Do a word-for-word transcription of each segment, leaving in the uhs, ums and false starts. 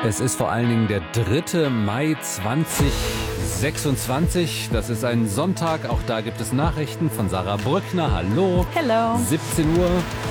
Es ist vor allen Dingen der dritte Mai zweitausendsechsundzwanzig. Das ist ein Sonntag. Auch da gibt es Nachrichten von Sarah Brückner. Hallo. Hello. siebzehn Uhr.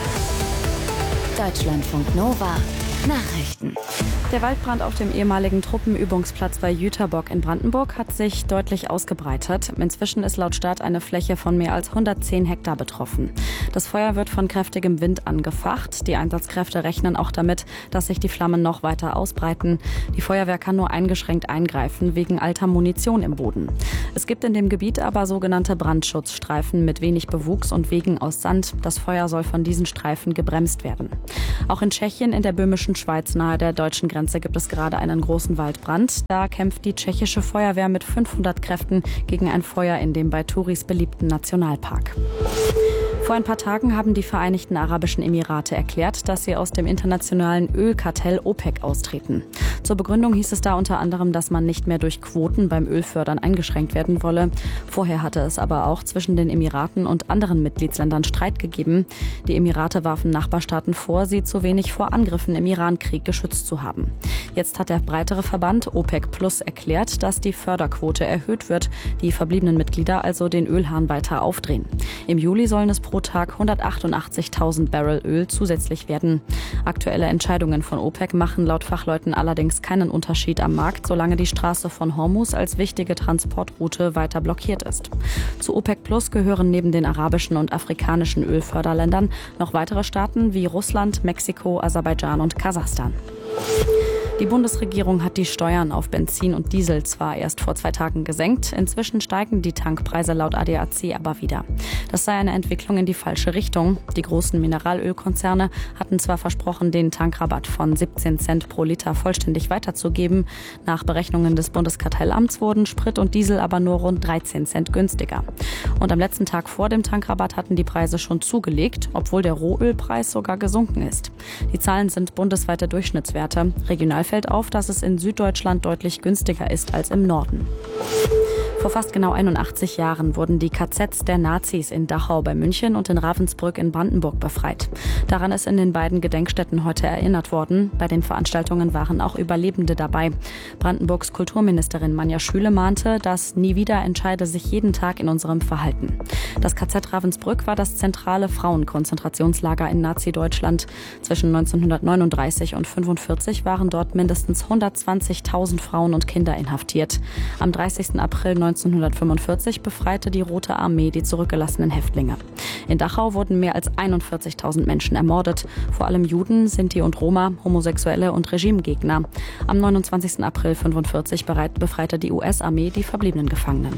Deutschlandfunk Nova. Nachrichten. Der Waldbrand auf dem ehemaligen Truppenübungsplatz bei Jüterbock in Brandenburg hat sich deutlich ausgebreitet. Inzwischen ist laut Stadt eine Fläche von mehr als hundertzehn Hektar betroffen. Das Feuer wird von kräftigem Wind angefacht. Die Einsatzkräfte rechnen auch damit, dass sich die Flammen noch weiter ausbreiten. Die Feuerwehr kann nur eingeschränkt eingreifen, wegen alter Munition im Boden. Es gibt in dem Gebiet aber sogenannte Brandschutzstreifen mit wenig Bewuchs und Wegen aus Sand. Das Feuer soll von diesen Streifen gebremst werden. Auch in Tschechien, in der böhmischen Schweiz nahe der deutschen Grenze, gibt es gerade einen großen Waldbrand. Da kämpft die tschechische Feuerwehr mit fünfhundert Kräften gegen ein Feuer in dem bei Touris beliebten Nationalpark. Vor ein paar Tagen haben die Vereinigten Arabischen Emirate erklärt, dass sie aus dem internationalen Ölkartell OPEC austreten. Zur Begründung hieß es da unter anderem, dass man nicht mehr durch Quoten beim Ölfördern eingeschränkt werden wolle. Vorher hatte es aber auch zwischen den Emiraten und anderen Mitgliedsländern Streit gegeben. Die Emirate warfen Nachbarstaaten vor, sie zu wenig vor Angriffen im Irankrieg geschützt zu haben. Jetzt hat der breitere Verband OPEC Plus erklärt, dass die Förderquote erhöht wird, die verbliebenen Mitglieder also den Ölhahn weiter aufdrehen. Im Juli sollen es pro Tag hundertachtundachtzigtausend Barrel Öl zusätzlich werden. Aktuelle Entscheidungen von OPEC machen laut Fachleuten allerdings keinen Unterschied am Markt, solange die Straße von Hormuz als wichtige Transportroute weiter blockiert ist. Zu OPEC Plus gehören neben den arabischen und afrikanischen Ölförderländern noch weitere Staaten wie Russland, Mexiko, Aserbaidschan und Kasachstan. Die Bundesregierung hat die Steuern auf Benzin und Diesel zwar erst vor zwei Tagen gesenkt, inzwischen steigen die Tankpreise laut A D A C aber wieder. Das sei eine Entwicklung in die falsche Richtung. Die großen Mineralölkonzerne hatten zwar versprochen, den Tankrabatt von siebzehn Cent pro Liter vollständig weiterzugeben. Nach Berechnungen des Bundeskartellamts wurden Sprit und Diesel aber nur rund dreizehn Cent günstiger. Und am letzten Tag vor dem Tankrabatt hatten die Preise schon zugelegt, obwohl der Rohölpreis sogar gesunken ist. Die Zahlen sind bundesweite Durchschnittswerte. Regional fällt auf, dass es in Süddeutschland deutlich günstiger ist als im Norden. Vor fast genau einundachtzig Jahren wurden die K Zs der Nazis in Dachau bei München und in Ravensbrück in Brandenburg befreit. Daran ist in den beiden Gedenkstätten heute erinnert worden. Bei den Veranstaltungen waren auch Überlebende dabei. Brandenburgs Kulturministerin Manja Schüle mahnte, dass nie wieder entscheide sich jeden Tag in unserem Verhalten. Das K Z Ravensbrück war das zentrale Frauenkonzentrationslager in Nazi-Deutschland. Zwischen neunzehnhundertneununddreißig und fünfundvierzig waren dort mindestens hundertzwanzigtausend Frauen und Kinder inhaftiert. Am dreißigsten April neunzehnhundertfünfundvierzig befreite die Rote Armee die zurückgelassenen Häftlinge. In Dachau wurden mehr als einundvierzigtausend Menschen ermordet. Vor allem Juden, Sinti und Roma, Homosexuelle und Regimegegner. Am neunundzwanzigsten April fünfundvierzig befreite die U S-Armee die verbliebenen Gefangenen.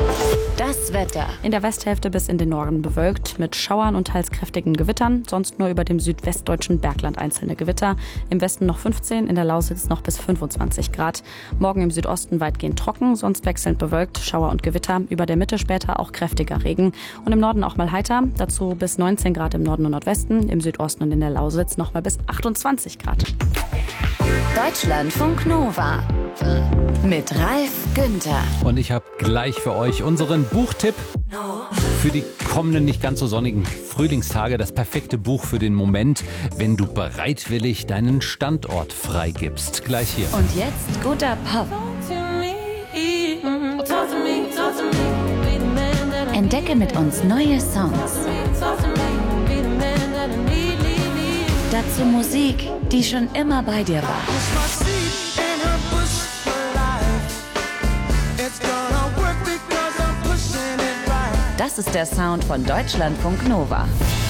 Das Wetter. In der Westhälfte bis in den Norden bewölkt, mit Schauern und teils kräftigen Gewittern. Sonst nur über dem südwestdeutschen Bergland einzelne Gewitter. Im Westen noch fünfzehn, in der Lausitz noch bis fünfundzwanzig Grad. Morgen im Südosten weitgehend trocken, sonst wechselnd bewölkt, Schauer und Gewitter. Über der Mitte später auch kräftiger Regen. Und im Norden auch mal heiter. Dazu bis neunzehn Grad im Norden und Nordwesten. Im Südosten und in der Lausitz noch mal bis achtundzwanzig Grad. Deutschlandfunk Nova. Mit Ralf Günther. Und ich habe gleich für euch unseren Buchtipp für die kommenden nicht ganz so sonnigen Frühlingstage. Das perfekte Buch für den Moment, wenn du bereitwillig deinen Standort freigibst. Gleich hier. Und jetzt guter Pop. Entdecke mit uns neue Songs. Dazu Musik, die schon immer bei dir war. Das ist der Sound von Deutschlandfunk Nova.